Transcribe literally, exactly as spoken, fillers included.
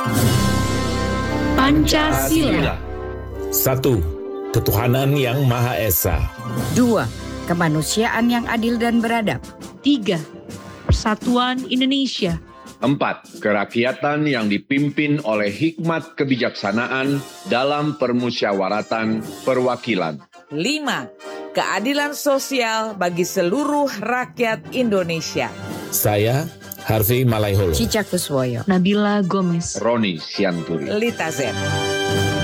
Pancasila. Satu, ketuhanan yang Maha Esa. Dua, kemanusiaan yang adil dan beradab. Tiga, persatuan Indonesia. Empat, kerakyatan yang dipimpin oleh hikmat kebijaksanaan dalam permusyawaratan perwakilan. Lima, keadilan sosial bagi seluruh rakyat Indonesia. Saya, Harvey Malaiholo. Cica Kuswoyo. Nabila Gomez. Roni Sianturi. Lita Zen.